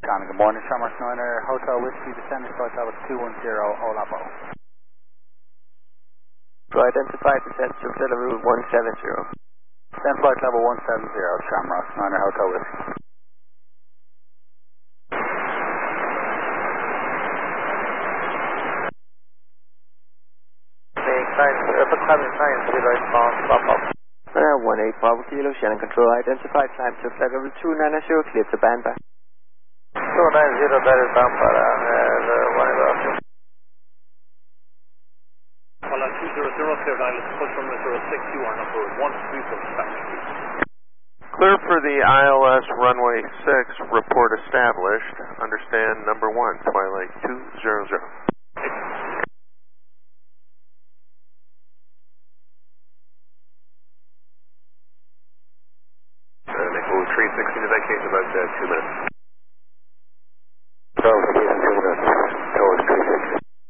John, good morning. Shamrock Niner, Hotel Whiskey, descending flight level 210, Olapo. To identify descent to level 170. Descent flight level 170, Shamrock Niner, Hotel Whiskey. Bravo 18 Bravo Kilo, Shannon Control, identified climb to flight level 290, clear to Bamba. 290, that is Bamba, and 1 Well, 200, cleared island, push from 06, you are number 1 from Spanish. Clear for the ILS runway 6, report established. Understand number 1, Twilight 200. Nickel 316 to vacate in about 2 minutes.